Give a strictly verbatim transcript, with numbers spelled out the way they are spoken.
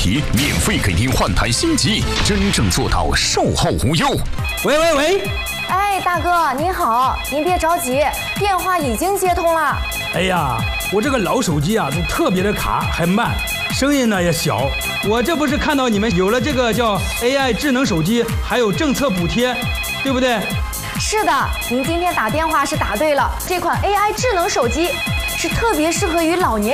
题，免费给您换台新机，真正做到售后无忧。 喂喂喂！ 哎，大哥您好，您别着急，电话已经接通了。 哎呀，我这个老手机啊，就特别的卡，还慢，声音呢也小。我这不是看到你们有了这个叫 A I 智能手机，还有政策补贴，对不对？ 是的，您今天打电话是打对了，这款 A I 智能手机是特别适合于老年